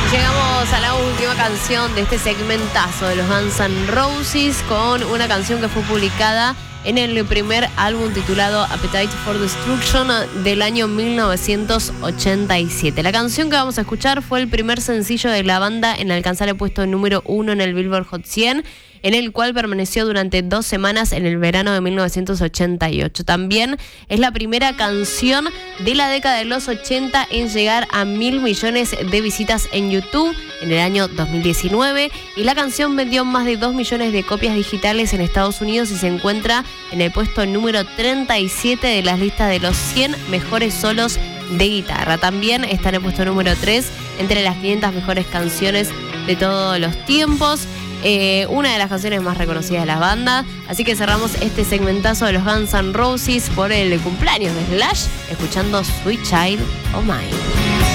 Llegamos a la última canción de este segmentazo de los Guns N' Roses con una canción que fue publicada en el primer álbum titulado Appetite for Destruction del año 1987. La canción que vamos a escuchar fue el primer sencillo de la banda en alcanzar el puesto número 1 en el Billboard Hot 100, en el cual permaneció durante 2 semanas en el verano de 1988. También es la primera canción de la década de los 80 en llegar a 1.000 millones de visitas en YouTube en el año 2019, y la canción vendió más de 2 millones de copias digitales en Estados Unidos y se encuentra en el puesto número 37 de las listas de los 100 mejores solos de guitarra. También está en el puesto número 3 entre las 500 mejores canciones de todos los tiempos. Una de las canciones más reconocidas de la banda. Así que cerramos este segmentazo de los Guns N' Roses por el cumpleaños de Slash, escuchando Sweet Child O' Mine.